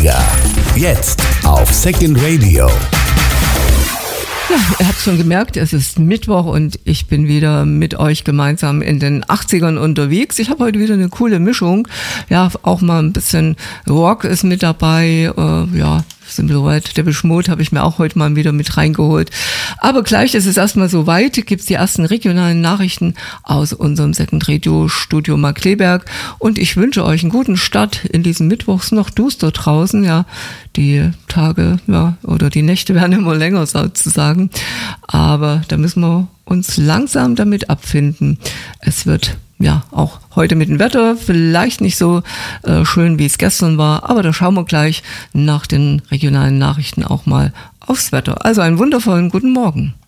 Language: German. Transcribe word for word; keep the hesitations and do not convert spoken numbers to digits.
Rüdiger. Jetzt auf Second Radio. Ja, ihr habt schon gemerkt, es ist Mittwoch und ich bin wieder mit euch gemeinsam in den achtzigern unterwegs. Ich habe heute wieder eine coole Mischung. Ja, auch mal ein bisschen Rock ist mit dabei. Äh, ja, Simple Red, Depeche Mode habe ich mir auch heute mal wieder mit reingeholt. Aber gleich ist es erstmal soweit, gibt es die ersten regionalen Nachrichten aus unserem Second Radio Studio Markkleeberg. Und ich wünsche euch einen guten Start in diesem Mittwochs, noch duster draußen. Ja, die Tage ja, oder die Nächte werden immer länger sozusagen. Aber da müssen wir uns langsam damit abfinden. Es wird ja auch heute mit dem Wetter vielleicht nicht so äh, schön, wie es gestern war. Aber da schauen wir gleich nach den regionalen Nachrichten auch mal aufs Wetter. Also einen wundervollen guten Morgen.